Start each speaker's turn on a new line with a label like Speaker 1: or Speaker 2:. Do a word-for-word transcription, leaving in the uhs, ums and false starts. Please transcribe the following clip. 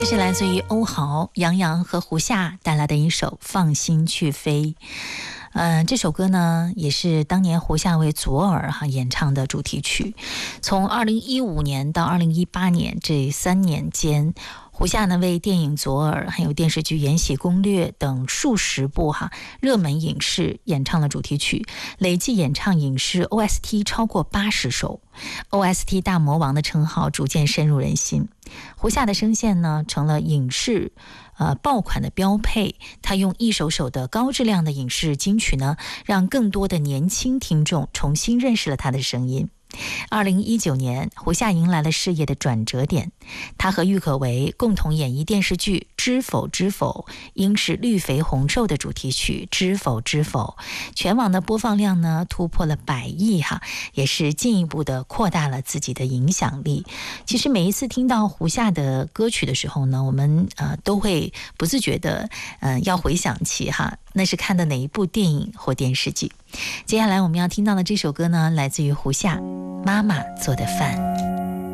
Speaker 1: 这是来自于欧豪、杨洋和胡夏带来的一首《放心去飞》。呃，这首歌呢，也是当年胡夏为左耳哈演唱的主题曲。从二零一五年到二零一八年这三年间，胡夏呢为电影《左耳》还有电视剧《延禧攻略》等数十部哈热门影视演唱了主题曲，累计演唱影视 O S T 超过八十首。O S T 大魔王的称号逐渐深入人心。胡夏的声线呢成了影视呃爆款的标配，他用一首首的高质量的影视金曲呢，让更多的年轻听众重新认识了他的声音。二零一九年，胡夏迎来了事业的转折点，他和郁可唯共同演绎电视剧《知否知否》，应是绿肥红瘦的主题曲《知否知否》，全网的播放量呢突破了百亿哈，也是进一步的扩大了自己的影响力。其实每一次听到胡夏的歌曲的时候呢，我们呃都会不自觉的呃要回想起哈，那是看的哪一部电影或电视剧。接下来我们要听到的这首歌呢，来自于胡夏《妈妈做的饭》。